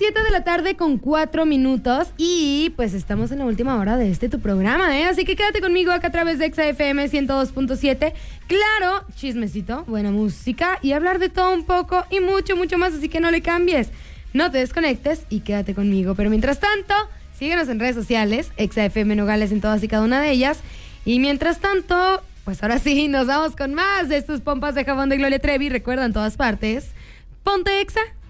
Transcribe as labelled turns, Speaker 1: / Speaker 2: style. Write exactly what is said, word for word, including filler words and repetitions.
Speaker 1: siete de la tarde con cuatro minutos y pues estamos en la última hora de este tu programa, ¿eh? Así que quédate conmigo acá a través de Exa F M ciento dos punto siete. Claro, chismecito, buena música y hablar de todo un poco y mucho, mucho más, así que no le cambies. No te desconectes y quédate conmigo. Pero mientras tanto, síguenos en redes sociales, Exa F M Nogales en todas y cada una de ellas. Y mientras tanto, pues ahora sí, nos vamos con más de estos pompas de jabón de Gloria Trevi. Recuerda en todas partes, ponte Exa.